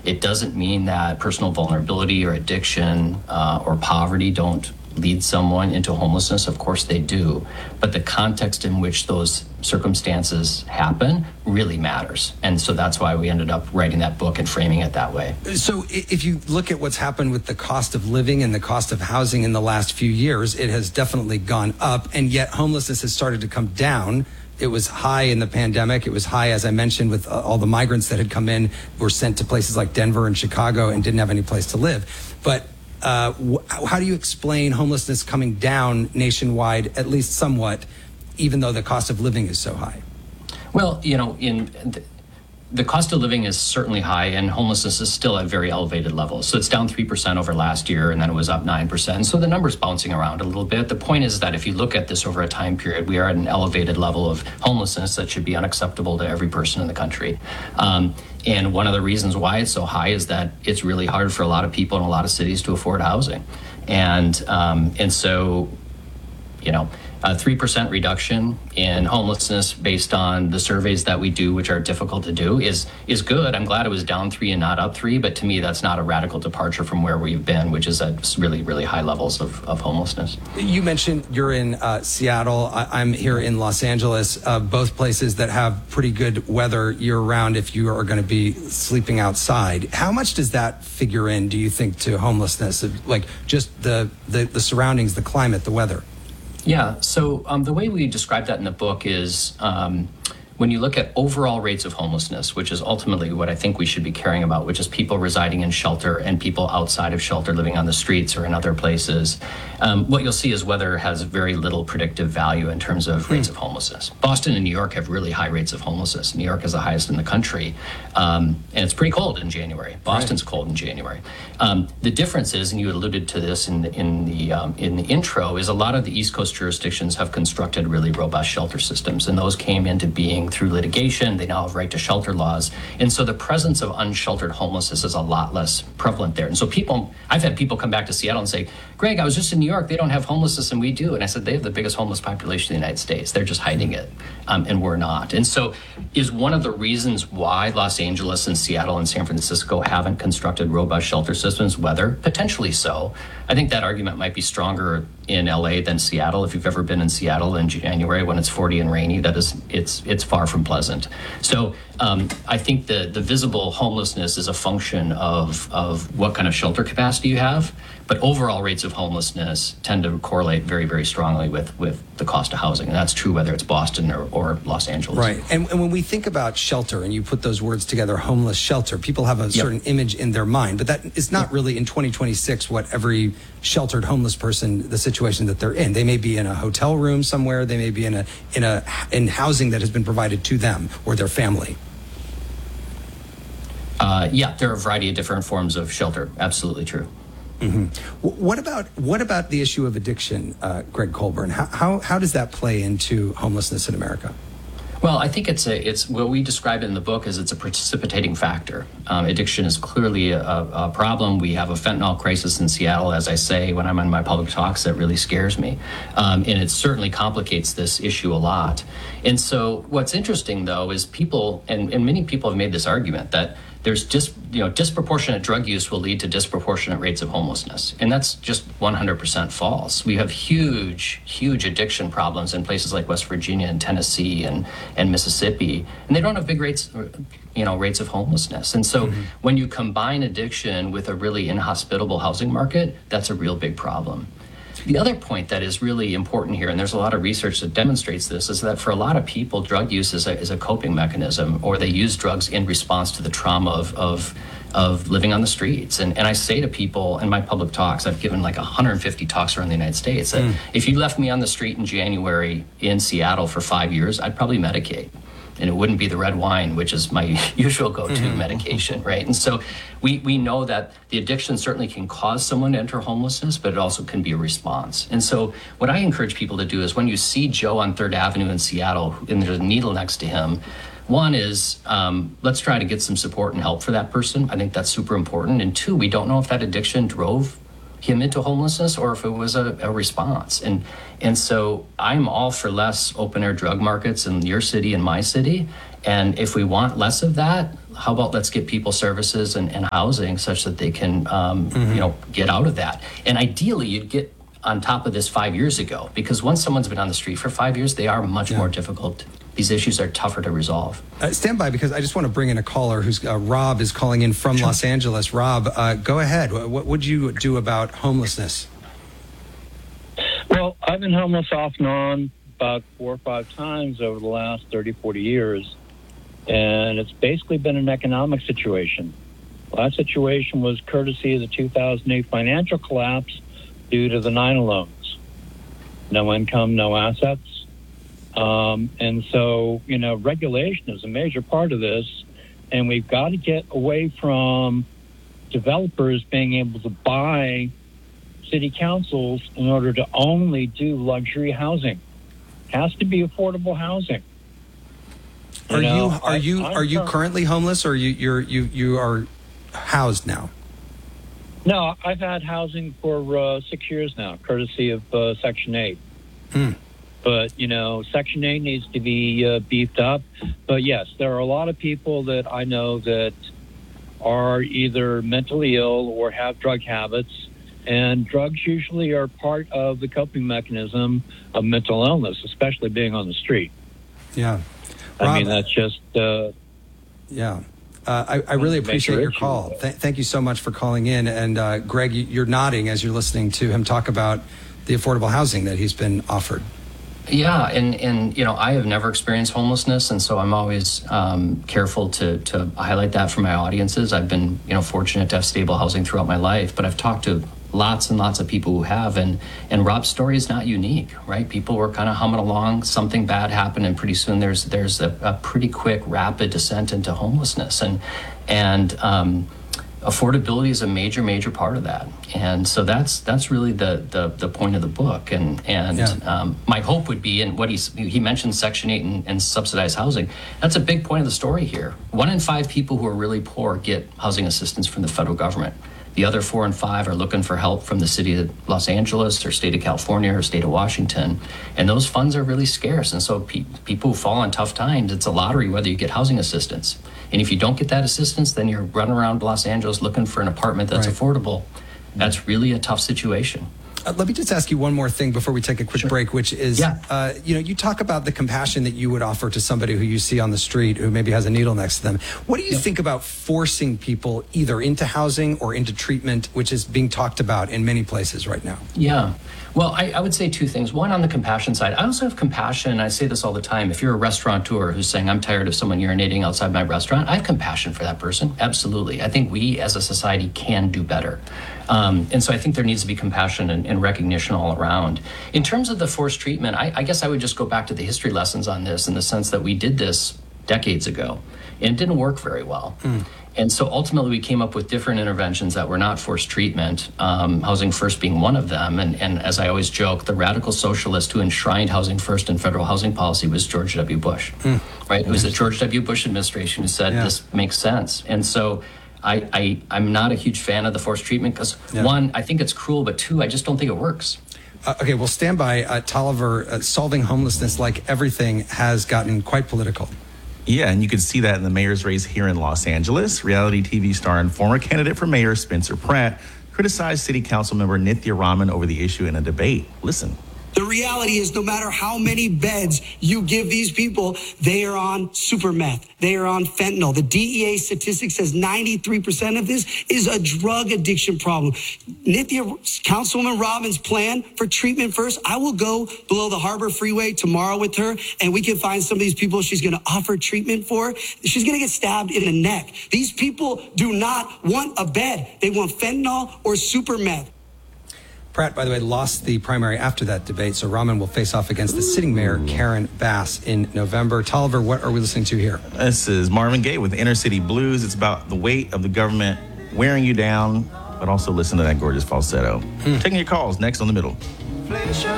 It doesn't mean that personal vulnerability or addiction or poverty don't lead someone into homelessness. Of course they do. But the context in which those circumstances happen really matters. And so that's why we ended up writing that book and framing it that way. So if you look at what's happened with the cost of living and the cost of housing in the last few years, it has definitely gone up, and yet homelessness has started to come down. It was high in the pandemic. It was high, as I mentioned, with all the migrants that had come in, were sent to places like Denver and Chicago and didn't have any place to live. But how do you explain homelessness coming down nationwide, at least somewhat, even though the cost of living is so high? Well, the cost of living is certainly high, and homelessness is still at very elevated levels. So it's down 3% over last year, and then it was up 9%. So the number's bouncing around a little bit. The point is that if you look at this over a time period, we are at an elevated level of homelessness that should be unacceptable to every person in the country. And one of the reasons why it's so high is that it's really hard for a lot of people in a lot of cities to afford housing. And so, a 3% reduction in homelessness based on the surveys that we do, which are difficult to do, is good. I'm glad it was down 3 and not up 3, but to me, that's not a radical departure from where we've been, which is at really, really high levels of homelessness. You mentioned you're in Seattle. I'm here in Los Angeles, both places that have pretty good weather year-round if you are going to be sleeping outside. How much does that figure in, do you think, to homelessness? Like just the surroundings, the climate, the weather? Yeah, so the way we describe that in the book is when you look at overall rates of homelessness, which is ultimately what I think we should be caring about, which is people residing in shelter and people outside of shelter living on the streets or in other places, what you'll see is weather has very little predictive value in terms of rates of homelessness. Boston and New York have really high rates of homelessness. New York is the highest in the country, and it's pretty cold in January. Boston's cold in January. The difference is, and you alluded to this in the intro, is a lot of the East Coast jurisdictions have constructed really robust shelter systems, and those came into being through litigation. They now have right to shelter laws. And so the presence of unsheltered homelessness is a lot less prevalent there. And so I've had people come back to Seattle and say, Greg, I was just in New York. They don't have homelessness and we do. And I said, they have the biggest homeless population in the United States. They're just hiding it. And we're not. And so is one of the reasons why Los Angeles and Seattle and San Francisco haven't constructed robust shelter systems weather? Potentially so. I think that argument might be stronger in LA than Seattle. If you've ever been in Seattle in January when it's 40 and rainy, it's far from pleasant. So I think the visible homelessness is a function of what kind of shelter capacity you have, but overall rates of homelessness tend to correlate very, very strongly with the cost of housing. And that's true whether it's Boston or Los Angeles. Right. And when we think about shelter and you put those words together, homeless shelter, people have a certain image in their mind, but that is not really in 2026 what every sheltered homeless person, the situation that they're in. They may be in a hotel room somewhere. They may be in housing that has been provided to them or their family. There are a variety of different forms of shelter. Absolutely true. Mm-hmm. What about the issue of addiction, Greg Colburn? How does that play into homelessness in America? Well, I think it's what we describe it in the book as it's a precipitating factor. Addiction is clearly a problem. We have a fentanyl crisis in Seattle, as I say when I'm on my public talks, that really scares me. And it certainly complicates this issue a lot. And so what's interesting, though, is people, and many people have made this argument, that there's disproportionate drug use will lead to disproportionate rates of homelessness. And that's just 100% false. We have huge addiction problems in places like West Virginia and Tennessee and Mississippi, and they don't have big rates of homelessness. And so when you combine addiction with a really inhospitable housing market, that's a real big problem. The other point that is really important here, and there's a lot of research that demonstrates this, is that for a lot of people, drug use is a coping mechanism, or they use drugs in response to the trauma of living on the streets. And I say to people in my public talks, I've given like 150 talks around the United States, that if you left me on the street in January in Seattle for 5 years, I'd probably medicate. And it wouldn't be the red wine, which is my usual go-to medication, right? And so we know that the addiction certainly can cause someone to enter homelessness, but it also can be a response. And so what I encourage people to do is when you see Joe on 3rd Avenue in Seattle and there's a needle next to him, one is let's try to get some support and help for that person. I think that's super important. And two, we don't know if that addiction drove him into homelessness or if it was a response. And so I'm all for less open air drug markets in your city and my city. And if we want less of that, how about let's get people services and housing such that they can, get out of that. And ideally, you'd get on top of this 5 years ago, because once someone's been on the street for 5 years, they are much more difficult. These issues are tougher to resolve. Stand by, because I just want to bring in a caller who's Rob is calling in from Los Angeles. Rob, go ahead. What would you do about homelessness? Well, I've been homeless off and on about 4 or 5 times over the last 30, 40 years. And it's basically been an economic situation. That situation was courtesy of the 2008 financial collapse due to the 9 loans. No income, no assets. And so, regulation is a major part of this. And we've got to get away from developers being able to buy city councils in order to only do luxury housing. It has to be affordable housing. Are you currently homeless, or you are housed now? No, I've had housing for 6 years now, courtesy of Section 8. But, Section 8 needs to be beefed up. But, yes, there are a lot of people that I know that are either mentally ill or have drug habits. And drugs usually are part of the coping mechanism of mental illness, especially being on the street. Yeah. Rob, I mean, that's just... I really appreciate your call. Thank you so much for calling in. And Greg, you're nodding as you're listening to him talk about the affordable housing that he's been offered. Yeah, and I have never experienced homelessness, and so I'm always careful to highlight that for my audiences. I've been fortunate to have stable housing throughout my life, but I've talked to lots and lots of people who have, and Rob's story is not unique, right? People were kind of humming along, something bad happened, and pretty soon there's a pretty quick, rapid descent into homelessness, and affordability is a major part of that. And so that's really the point of the book. And my hope would be, and what he mentioned Section 8 and subsidized housing, that's a big point of the story here. 1 in 5 people who are really poor get housing assistance from the federal government. The other 4 in 5 are looking for help from the city of Los Angeles or state of California or state of Washington. And those funds are really scarce. And so people who fall on tough times, it's a lottery whether you get housing assistance. And if you don't get that assistance, then you're running around Los Angeles looking for an apartment that's affordable. That's really a tough situation. Let me just ask you one more thing before we take a quick break, which is, you talk about the compassion that you would offer to somebody who you see on the street who maybe has a needle next to them. What do you think about forcing people either into housing or into treatment, which is being talked about in many places right now? Yeah. Well, I would say 2 things. One, on the compassion side, I also have compassion, and I say this all the time. If you're a restaurateur who's saying, I'm tired of someone urinating outside my restaurant, I have compassion for that person. Absolutely. I think we as a society can do better. And so I think there needs to be compassion and recognition all around. In terms of the forced treatment, I guess I would just go back to the history lessons on this, in the sense that we did this decades ago, and it didn't work very well. And so ultimately we came up with different interventions that were not forced treatment, Housing First being one of them. And as I always joke, the radical socialist who enshrined Housing First in federal housing policy was George W. Bush, right? It was the George W. Bush administration who said this makes sense. And so I'm not a huge fan of the forced treatment because, 1, I think it's cruel, but 2, I just don't think it works. Okay, well, stand by. Tolliver, solving homelessness, like everything, has gotten quite political. Yeah, and you can see that in the mayor's race here in Los Angeles. Reality TV star and former candidate for mayor Spencer Pratt criticized city council member Nithya Raman over the issue in a debate. Listen. The reality is, no matter how many beds you give these people, they are on super meth. They are on fentanyl. The DEA statistic says 93% of this is a drug addiction problem. Nithya, Councilwoman Robbins' plan for treatment first, I will go below the Harbor Freeway tomorrow with her, and we can find some of these people she's going to offer treatment for. She's going to get stabbed in the neck. These people do not want a bed. They want fentanyl or super meth. Pratt, by the way, lost the primary after that debate, so Raman will face off against the sitting mayor, Karen Bass, in November. Tolliver, what are we listening to here? This is Marvin Gaye with Inner City Blues. It's about the weight of the government wearing you down, but also listen to that gorgeous falsetto. Taking your calls next on The Middle.